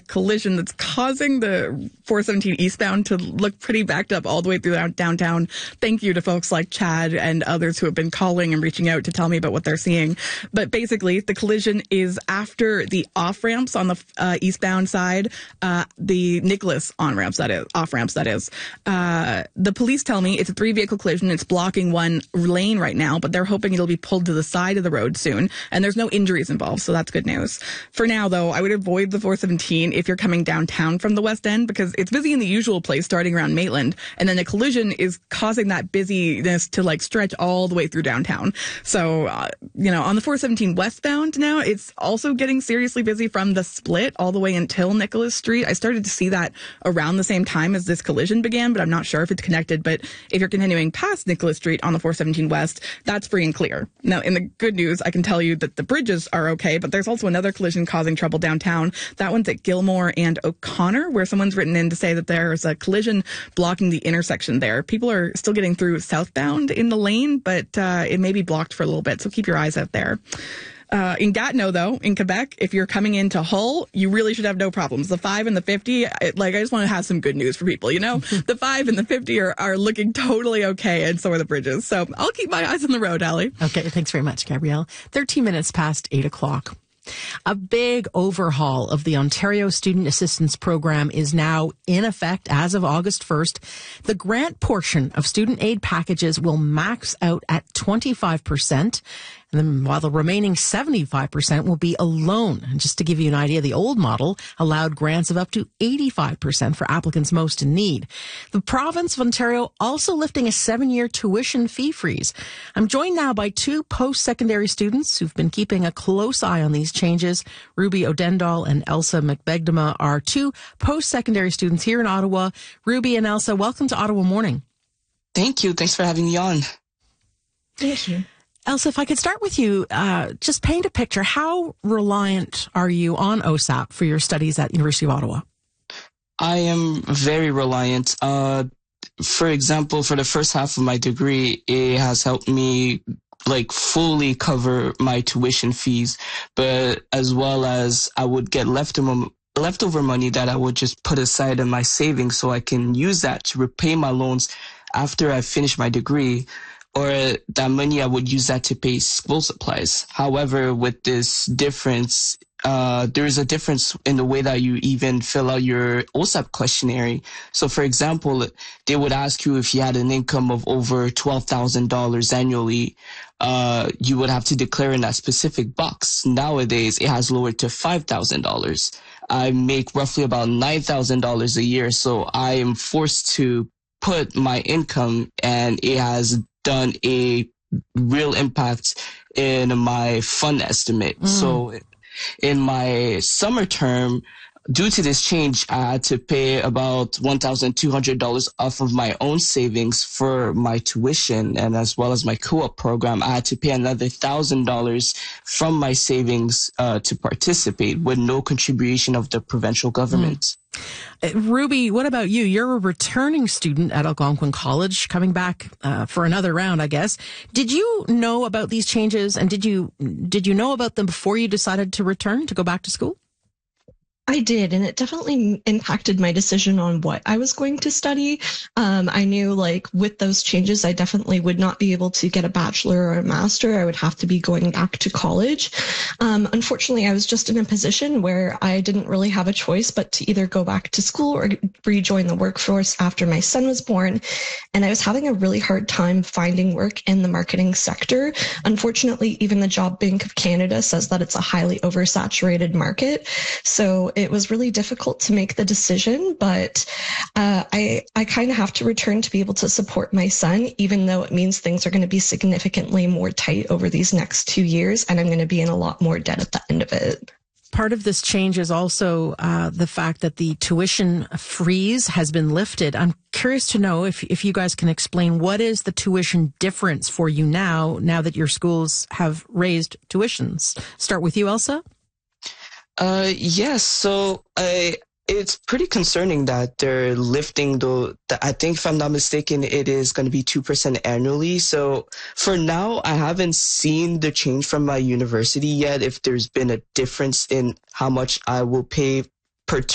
collision that's causing the 417 eastbound to look pretty backed up all the way through downtown. Thank you to folks like Chad and others who have been calling and reaching out to tell me about what they're seeing. But basically, the collision is after the off-ramps on the eastbound side, the Nicholas off-ramps, that is. The police tell me it's a 3-vehicle collision. It's blocking one lane right now, but they're hoping it'll be pulled to the side of the road soon. And there's no injuries involved, so that's good news. For now, though, I would avoid the 417 if you're coming downtown from the West End, because it's busy in the usual place starting around Maitland. And then the collision is causing that busyness to stretch all the way through downtown. So, on the 417 westbound now, it's also getting seriously busy from the split all the way until Nicholas Street. I started to see that around the same time as this collision began, but I'm not sure if it's connected. But if you're continuing past Nicholas Street on the 417 west, that's free and clear. Now, in the good news, I can tell you that the bridges are okay, but there's also another collision causing trouble downtown. That one's at Gilmore and O'Connor, where someone's written in to say that there's a collision blocking the intersection there. People are still getting through southbound in the lane, but it may be blocked for a little bit, so keep your eyes out there. In Gatineau, though, in Quebec, if you're coming into Hull, you really should have no problems. The 5 and the 50, I just want to have some good news for people, The 5 and the 50 are looking totally okay, and so are the bridges. So I'll keep my eyes on the road, Allie. Okay, thanks very much, Gabrielle. 13 minutes past 8 o'clock. A big overhaul of the Ontario Student Assistance Program is now in effect as of August 1st. The grant portion of student aid packages will max out at 25%. And then while the remaining 75% will be a loan. And just to give you an idea, the old model allowed grants of up to 85% for applicants most in need. The province of Ontario also lifting a 7-year tuition fee freeze. I'm joined now by 2 post-secondary students who've been keeping a close eye on these changes. Ruby Odendall and Elsa McBegdema are 2 post-secondary students here in Ottawa. Ruby and Elsa, welcome to Ottawa Morning. Thank you. Thanks for having me on. Thank you. Elsa, if I could start with you, just paint a picture. How reliant are you on OSAP for your studies at University of Ottawa? I am very reliant. For example, for the first half of my degree, it has helped me fully cover my tuition fees, but as well as I would get leftover money that I would just put aside in my savings so I can use that to repay my loans after I finish my degree. Or that money, I would use that to pay school supplies. However, with this difference, there is a difference in the way that you even fill out your OSAP questionnaire. So, for example, they would ask you if you had an income of over $12,000 annually, you would have to declare in that specific box. Nowadays, it has lowered to $5,000. I make roughly about $9,000 a year, so I am forced to put my income, and it has done a real impact in my fund estimate. So in my summer term, due to this change, I had to pay about $1,200 off of my own savings for my tuition, and as well as my co-op program, I had to pay another $1,000 from my savings to participate with no contribution of the provincial government. Ruby, what about you? You're a returning student at Algonquin College, coming back for another round, I guess. Did you know about these changes, and did you know about them before you decided to return, to go back to school? I did, and it definitely impacted my decision on what I was going to study. I knew, with those changes, I definitely would not be able to get a bachelor or a master. I would have to be going back to college. Unfortunately, I was just in a position where I didn't really have a choice but to either go back to school or rejoin the workforce after my son was born. And I was having a really hard time finding work in the marketing sector. Unfortunately, even the Job Bank of Canada says that it's a highly oversaturated market. So it was really difficult to make the decision, but I kind of have to return to be able to support my son, even though it means things are going to be significantly more tight over these next 2 years, and I'm going to be in a lot more debt at the end of it. Part of this change is also the fact that the tuition freeze has been lifted. I'm curious to know if you guys can explain what is the tuition difference for you now that your schools have raised tuitions. Start with you, Elsa. Yes. So it's pretty concerning that they're lifting I think, if I'm not mistaken, it is going to be 2% annually. So for now, I haven't seen the change from my university yet, if there's been a difference in how much I will pay per